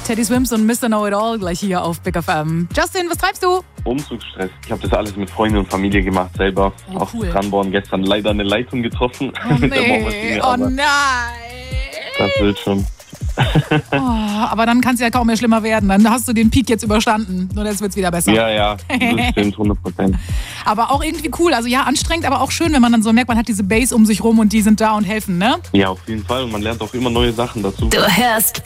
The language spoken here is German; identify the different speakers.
Speaker 1: Teddy Swims und Mr. Know-It-All gleich hier auf Big FM. Justin, was treibst du?
Speaker 2: Umzugsstress. Ich habe das alles mit Freunden und Familie gemacht, selber.
Speaker 1: Oh,
Speaker 2: Auf
Speaker 1: cool.
Speaker 2: Tranborn gestern leider eine Leitung getroffen.
Speaker 1: Oh
Speaker 2: Mit der
Speaker 1: nee,
Speaker 2: Bohrmaschine,
Speaker 1: oh
Speaker 2: aber
Speaker 1: nein.
Speaker 2: das wird schon.
Speaker 1: Oh, aber dann kann es ja kaum mehr schlimmer werden. Dann hast du den Peak jetzt überstanden. Nur jetzt wird es wieder besser.
Speaker 2: Ja, das stimmt, 100%.
Speaker 1: Aber auch irgendwie cool. Also ja, anstrengend, aber auch schön, wenn man dann so merkt, man hat diese Base um sich rum und die sind da und helfen, ne?
Speaker 2: Ja, auf jeden Fall. Und man lernt auch immer neue Sachen dazu.
Speaker 3: Du hörst